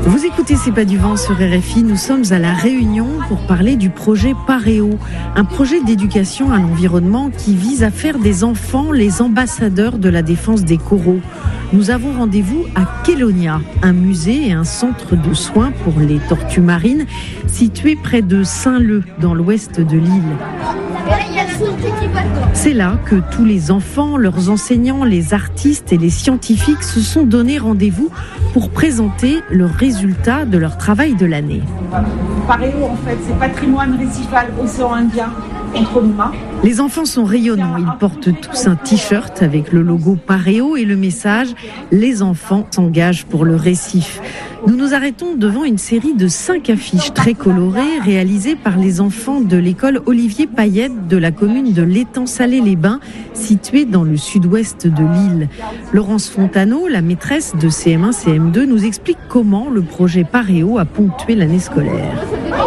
Vous écoutez C'est pas du vent sur RFI, nous sommes à La Réunion pour parler du projet Paréo, un projet d'éducation à l'environnement qui vise à faire des enfants les ambassadeurs de la défense des coraux. Nous avons rendez-vous à Kélonia, un musée et un centre de soins pour les tortues marines situé près de Saint-Leu dans l'ouest de l'île. C'est là que tous les enfants, leurs enseignants, les artistes et les scientifiques se sont donné rendez-vous pour présenter le résultat de leur travail de l'année. Paréo, en fait, c'est patrimoine récifal océan Indien contre l'humain. Les enfants sont rayonnants, ils portent tous un t-shirt avec le logo Paréo et le message « Les enfants s'engagent pour le récif ». Nous nous arrêtons devant une série de 5 affiches très colorées réalisées par les enfants de l'école Olivier Payette de la commune de l'Étang-Salé-les-Bains, située dans le sud-ouest de l'île. Laurence Fontaneau, la maîtresse de CM1-CM2, nous explique comment le projet Paréo a ponctué l'année scolaire.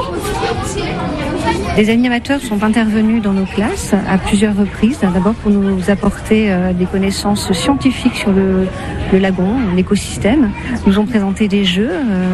Des animateurs sont intervenus dans nos classes à plusieurs reprises, d'abord pour nous apporter des connaissances scientifiques sur le lagon, l'écosystème. Nous ont présenté des jeux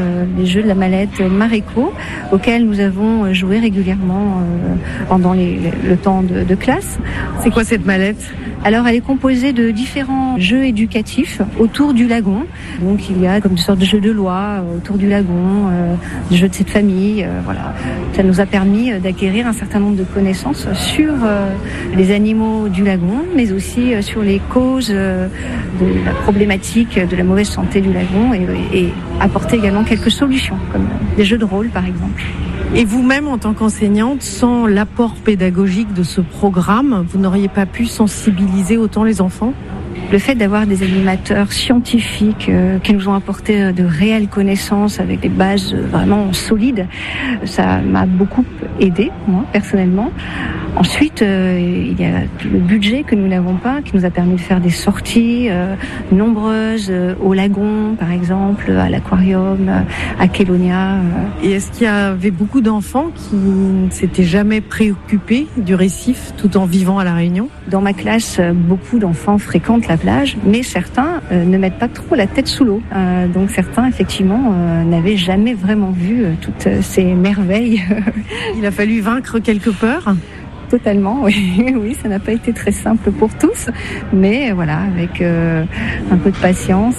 de la mallette Maréco, auxquels nous avons joué régulièrement pendant le temps de classe. C'est quoi cette mallette ? Alors, elle est composée de différents jeux éducatifs autour du lagon. Donc, il y a comme une sorte de jeu de loi autour du lagon, des jeux de cette famille, voilà. Ça nous a permis d'acquérir un certain nombre de connaissances sur les animaux du lagon, mais aussi sur les causes de la problématique de la mauvaise santé du lagon et apporter également quelques solutions, comme des jeux de rôle, par exemple. Et vous-même, en tant qu'enseignante, sans l'apport pédagogique de ce programme, vous n'auriez pas pu sensibiliser autant les enfants ? Le fait d'avoir des animateurs scientifiques qui nous ont apporté de réelles connaissances avec des bases vraiment solides, ça m'a beaucoup aidé, moi, personnellement. Ensuite, il y a le budget que nous n'avons pas, qui nous a permis de faire des sorties nombreuses au lagon, par exemple, à l'aquarium, à Kélonia. Et est-ce qu'il y avait beaucoup d'enfants qui ne s'étaient jamais préoccupés du récif tout en vivant à La Réunion ? Dans ma classe, beaucoup d'enfants fréquentent la plage, mais certains ne mettent pas trop la tête sous l'eau. Donc certains, effectivement, n'avaient jamais vraiment vu toutes ces merveilles. Il a fallu vaincre quelques peurs ? Totalement, oui. Oui, ça n'a pas été très simple pour tous, mais voilà, avec un peu de patience,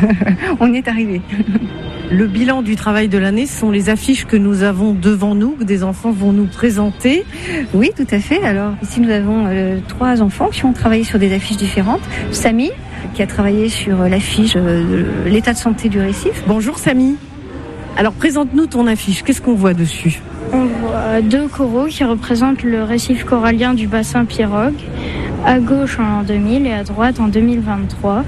on y est arrivé. Le bilan du travail de l'année, ce sont les affiches que nous avons devant nous, que des enfants vont nous présenter. Oui, tout à fait. Alors ici, nous avons 3 enfants qui ont travaillé sur des affiches différentes. Samy, qui a travaillé sur l'affiche de l'état de santé du récif. Bonjour Samy. Alors présente-nous ton affiche, qu'est-ce qu'on voit dessus ? On voit 2 coraux qui représentent le récif corallien du bassin Pirogue, à gauche en l'an 2000 et à droite en 2023.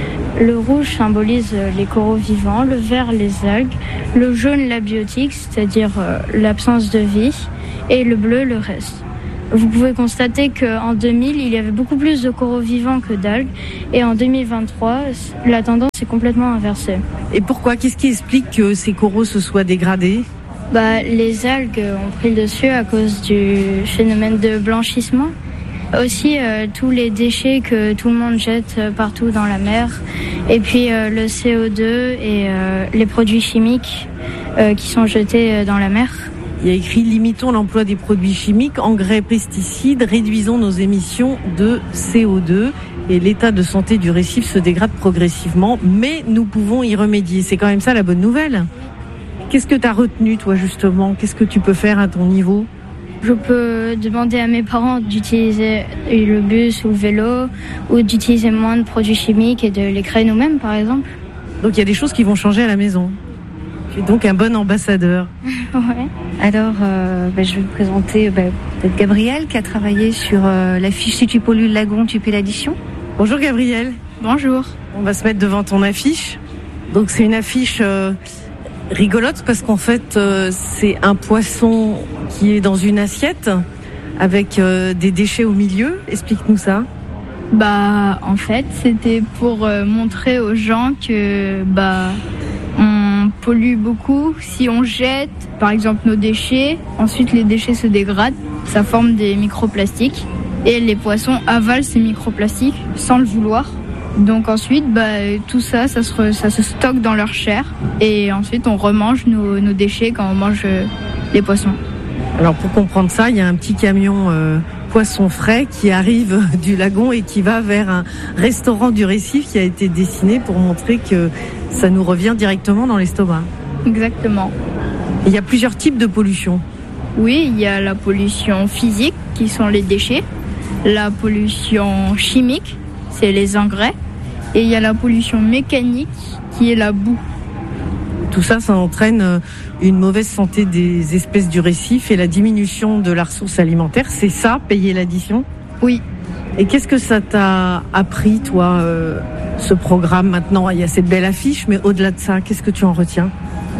Le rouge symbolise les coraux vivants, le vert les algues, le jaune la biotique, c'est-à-dire l'absence de vie, et le bleu le reste. Vous pouvez constater qu'en 2000, il y avait beaucoup plus de coraux vivants que d'algues, et en 2023, la tendance est complètement inversée. Et pourquoi ? Qu'est-ce qui explique que ces coraux se soient dégradés ? Les algues ont pris le dessus à cause du phénomène de blanchissement. Aussi, tous les déchets que tout le monde jette partout dans la mer. Et puis, le CO2 et les produits chimiques qui sont jetés dans la mer. Il y a écrit « Limitons l'emploi des produits chimiques, engrais, pesticides, réduisons nos émissions de CO2 ». Et l'état de santé du récif se dégrade progressivement, mais nous pouvons y remédier. C'est quand même ça la bonne nouvelle. Qu'est-ce que tu as retenu, toi, justement ? Qu'est-ce que tu peux faire à ton niveau ? Je peux demander à mes parents d'utiliser le bus ou le vélo, ou d'utiliser moins de produits chimiques et de les créer nous-mêmes, par exemple. Donc il y a des choses qui vont changer à la maison. Tu es donc un bon ambassadeur. Ouais. Alors, je vais vous présenter peut-être Gabrielle, qui a travaillé sur l'affiche « Si tu pollues le lagon, tu paies l'addition ». Bonjour Gabrielle. Bonjour. On va se mettre devant ton affiche. Donc c'est une affiche rigolote parce qu'en fait c'est un poisson qui est dans une assiette avec des déchets au milieu. Explique-nous ça. En fait, c'était pour montrer aux gens que on pollue beaucoup si on jette par exemple nos déchets. Ensuite les déchets se dégradent, ça forme des microplastiques et les poissons avalent ces microplastiques sans le vouloir. Donc ensuite, tout ça se stocke dans leur chair. Et ensuite, on remange nos déchets quand on mange les poissons. Alors pour comprendre ça, il y a un petit camion poisson frais qui arrive du lagon et qui va vers un restaurant du récif qui a été dessiné pour montrer que ça nous revient directement dans l'estomac. Exactement. Et il y a plusieurs types de pollution. Oui, il y a la pollution physique, qui sont les déchets. La pollution chimique, c'est les engrais. Et il y a la pollution mécanique, qui est la boue. Tout ça, ça entraîne une mauvaise santé des espèces du récif et la diminution de la ressource alimentaire. C'est ça, payer l'addition ? Oui. Et qu'est-ce que ça t'a appris, toi, ce programme maintenant ? Il y a cette belle affiche, mais au-delà de ça, qu'est-ce que tu en retiens ?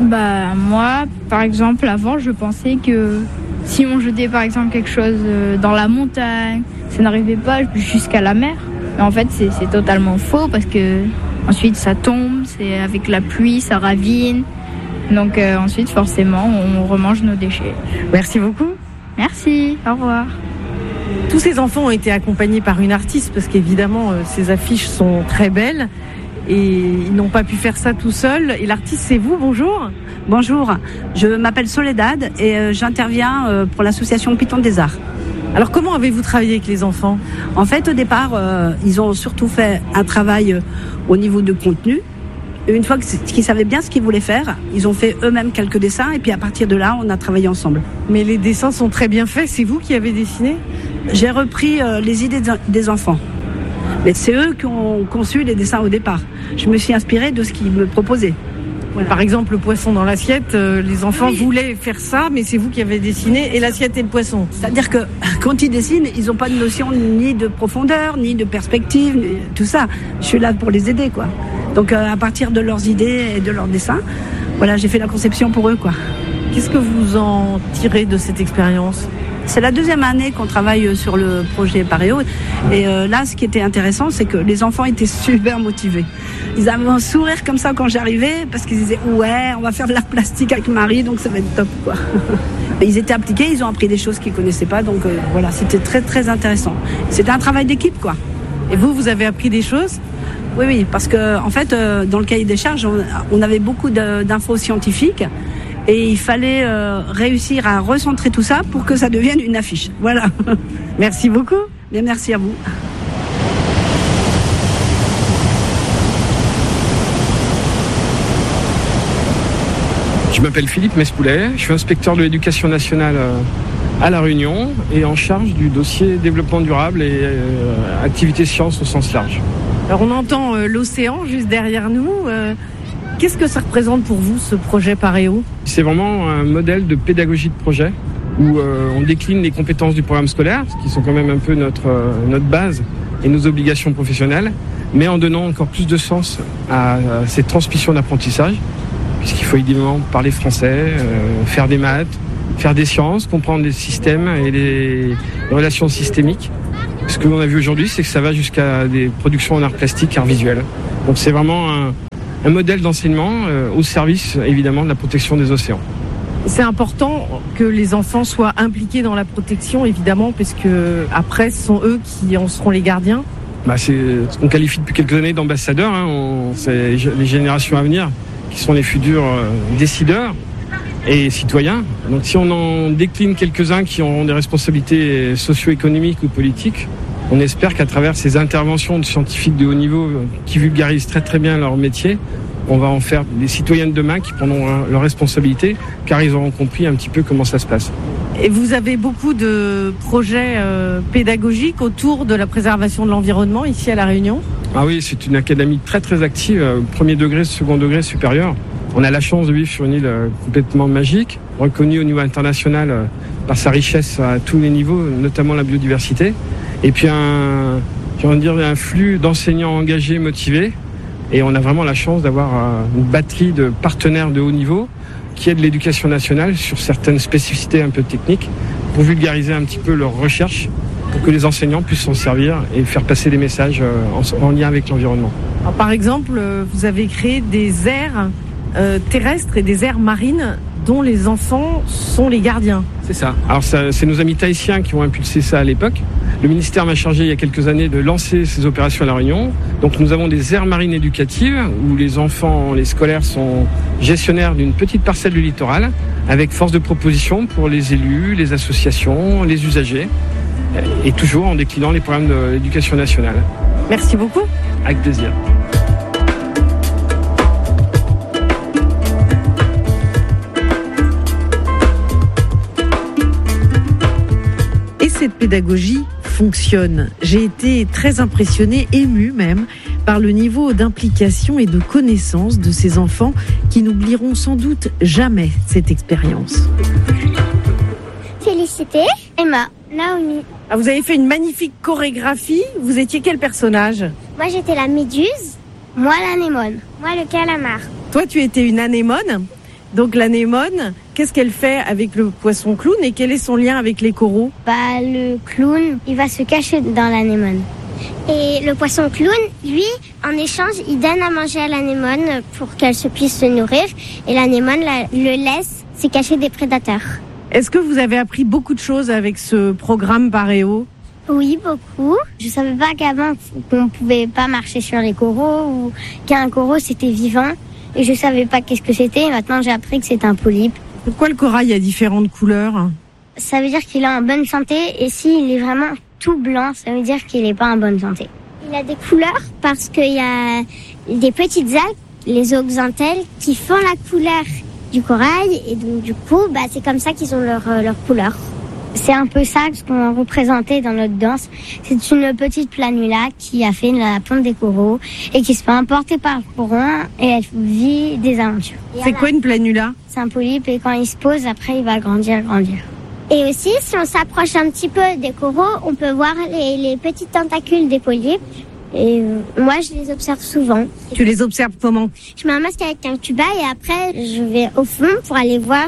Moi, par exemple, avant, je pensais que si on jetait, par exemple, quelque chose dans la montagne, ça n'arrivait pas jusqu'à la mer. Mais en fait, c'est totalement faux parce que ensuite, ça tombe, c'est avec la pluie, ça ravine. Donc ensuite, forcément, on remange nos déchets. Merci beaucoup. Merci, au revoir. Tous ces enfants ont été accompagnés par une artiste parce qu'évidemment, ces affiches sont très belles. Et ils n'ont pas pu faire ça tout seuls. Et l'artiste, c'est vous, bonjour. Bonjour, je m'appelle Soledad et j'interviens pour l'association Python des Arts. Alors comment avez-vous travaillé avec les enfants ? En fait, au départ, ils ont surtout fait un travail au niveau de contenu. Et une fois qu'ils savaient bien ce qu'ils voulaient faire, ils ont fait eux-mêmes quelques dessins et puis à partir de là, on a travaillé ensemble. Mais les dessins sont très bien faits, c'est vous qui avez dessiné ? J'ai repris les idées des enfants. Mais c'est eux qui ont conçu les dessins au départ. Je me suis inspirée de ce qu'ils me proposaient. Voilà. Par exemple, le poisson dans l'assiette, les enfants voulaient faire ça, mais c'est vous qui avez dessiné, et l'assiette et le poisson. C'est-à-dire que quand ils dessinent, ils n'ont pas de notion ni de profondeur, ni de perspective, ni tout ça. Je suis là pour les aider, quoi. Donc à partir de leurs idées et de leurs dessins, voilà, j'ai fait la conception pour eux, quoi. Qu'est-ce que vous en tirez de cette expérience ? C'est la deuxième année qu'on travaille sur le projet Paréo. Et là, ce qui était intéressant, c'est que les enfants étaient super motivés. Ils avaient un sourire comme ça quand j'arrivais, parce qu'ils disaient « Ouais, on va faire de l'art plastique avec Marie, donc ça va être top, quoi. » Ils étaient appliqués, ils ont appris des choses qu'ils ne connaissaient pas, donc voilà, c'était très, très intéressant. C'était un travail d'équipe, quoi. Et vous avez appris des choses ? Oui, parce que en fait, dans le cahier des charges, on avait beaucoup d'infos scientifiques. Et il fallait réussir à recentrer tout ça pour que ça devienne une affiche. Voilà. Merci beaucoup. Bien, merci à vous. Je m'appelle Philippe Mespoulet, je suis inspecteur de l'éducation nationale à La Réunion et en charge du dossier développement durable et activité sciences au sens large. Alors on entend l'océan juste derrière nous. Qu'est-ce que ça représente pour vous, ce projet Paréo ? C'est vraiment un modèle de pédagogie de projet où on décline les compétences du programme scolaire, qui sont quand même un peu notre base et nos obligations professionnelles, mais en donnant encore plus de sens à cette transmission d'apprentissage, puisqu'il faut évidemment parler français, faire des maths, faire des sciences, comprendre les systèmes et les relations systémiques. Ce que l'on a vu aujourd'hui, c'est que ça va jusqu'à des productions en art plastique, art visuel. Donc c'est vraiment un modèle d'enseignement au service, évidemment, de la protection des océans. C'est important que les enfants soient impliqués dans la protection, évidemment, parce que après, ce sont eux qui en seront les gardiens. On qualifie depuis quelques années d'ambassadeurs. C'est les générations à venir qui sont les futurs décideurs et citoyens. Donc si on en décline quelques-uns qui auront des responsabilités socio-économiques ou politiques, on espère qu'à travers ces interventions de scientifiques de haut niveau qui vulgarisent très très bien leur métier, on va en faire des citoyens de demain qui prendront leurs responsabilités car ils auront compris un petit peu comment ça se passe. Et vous avez beaucoup de projets pédagogiques autour de la préservation de l'environnement ici à La Réunion ? Ah oui, c'est une académie très très active, premier degré, second degré, supérieur. On a la chance de vivre sur une île complètement magique, reconnue au niveau international par sa richesse à tous les niveaux, notamment la biodiversité. Et puis un flux d'enseignants engagés, motivés. Et on a vraiment la chance d'avoir une batterie de partenaires de haut niveau qui aident l'éducation nationale sur certaines spécificités un peu techniques pour vulgariser un petit peu leurs recherches, pour que les enseignants puissent s'en servir et faire passer des messages en lien avec l'environnement. Alors, par exemple, vous avez créé des aires terrestres et des aires marines dont les enfants sont les gardiens. C'est ça. Alors c'est nos amis tahitiens qui ont impulsé ça à l'époque. Le ministère m'a chargé il y a quelques années de lancer ces opérations à La Réunion. Donc nous avons des aires marines éducatives où les enfants, les scolaires sont gestionnaires d'une petite parcelle du littoral avec force de proposition pour les élus, les associations, les usagers et toujours en déclinant les programmes de l'éducation nationale. Merci beaucoup. Avec plaisir. Cette pédagogie fonctionne. J'ai été très impressionnée, émue même, par le niveau d'implication et de connaissance de ces enfants qui n'oublieront sans doute jamais cette expérience. Félicité, Emma, Naomi. Ah, vous avez fait une magnifique chorégraphie. Vous étiez quel personnage ? Moi j'étais la méduse, moi l'anémone, moi le calamar. Toi tu étais une anémone. Donc l'anémone, qu'est-ce qu'elle fait avec le poisson clown et quel est son lien avec les coraux ? Le clown, il va se cacher dans l'anémone. Et le poisson clown, lui, en échange, il donne à manger à l'anémone pour qu'elle puisse se nourrir. Et l'anémone le laisse se cacher des prédateurs. Est-ce que vous avez appris beaucoup de choses avec ce programme Paréo ? Oui, beaucoup. Je savais pas qu'avant, qu'on pouvait pas marcher sur les coraux ou qu'un coraux, c'était vivant. Et je savais pas qu'est-ce que c'était. Et maintenant, j'ai appris que c'est un polype. Pourquoi le corail a différentes couleurs ? Ça veut dire qu'il est en bonne santé. Et s'il est vraiment tout blanc, ça veut dire qu'il est pas en bonne santé. Il a des couleurs parce qu'il y a des petites algues, les oxanthelles, qui font la couleur du corail. Et donc, du coup, c'est comme ça qu'ils ont leur couleur. C'est un peu ça ce qu'on représentait dans notre danse. C'est une petite planula qui a fait la ponte des coraux et qui se fait emporter par le courant et elle vit des aventures. C'est quoi une planula ? C'est un polype et quand il se pose, après il va grandir. Et aussi, si on s'approche un petit peu des coraux, on peut voir les petits tentacules des polypes. Et moi, je les observe souvent. Tu les observes comment ? Je mets un masque avec un tuba et après, je vais au fond pour aller voir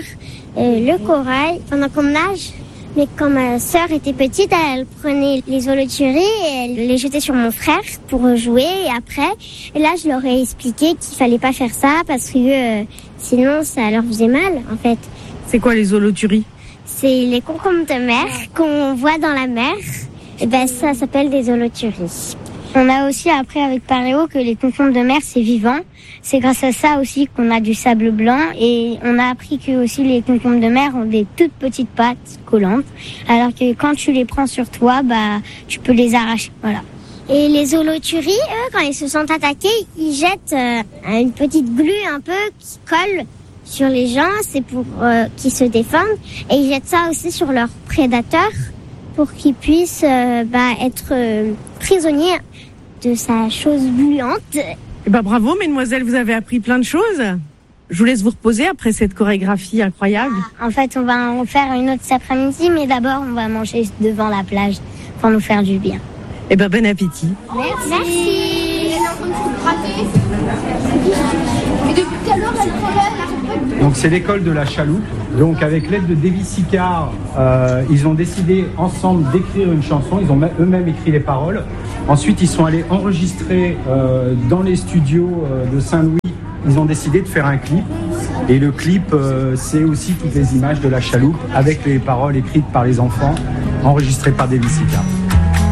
le corail pendant qu'on nage. Mais quand ma sœur était petite, elle prenait les holoturies et elle les jetait sur mon frère pour jouer. Et après, là, je leur ai expliqué qu'il fallait pas faire ça parce que sinon, ça leur faisait mal, en fait. C'est quoi les holoturies ? C'est les concombres de mer qu'on voit dans la mer. Et ça s'appelle des holoturies. On a aussi appris avec Paréo que les concombres de mer, c'est vivant. C'est grâce à ça aussi qu'on a du sable blanc. Et on a appris que aussi les concombres de mer ont des toutes petites pattes collantes. Alors que quand tu les prends sur toi, tu peux les arracher. Voilà. Et les holoturies, eux, quand ils se sont attaqués, ils jettent une petite glu un peu qui colle sur les gens. C'est pour qu'ils se défendent. Et ils jettent ça aussi sur leurs prédateurs pour qu'ils puissent être prisonniers de sa chose gluante. Bravo, mesdemoiselles, vous avez appris plein de choses. Je vous laisse vous reposer après cette chorégraphie incroyable. En fait, on va en faire une autre cet après-midi, mais d'abord, on va manger devant la plage pour nous faire du bien. Bon appétit. Merci. Donc c'est l'école de la chaloupe. Donc avec l'aide de David Sicard, ils ont décidé ensemble d'écrire une chanson. Ils ont eux-mêmes écrit les paroles. Ensuite, ils sont allés enregistrer dans les studios de Saint-Louis. Ils ont décidé de faire un clip. Et le clip, c'est aussi toutes les images de la chaloupe avec les paroles écrites par les enfants, enregistrées par David Sicard.